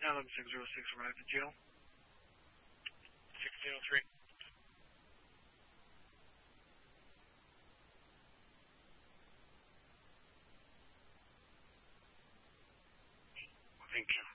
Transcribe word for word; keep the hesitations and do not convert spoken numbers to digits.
Adam six zero six arrived at jail. sixteen oh three. Thank you.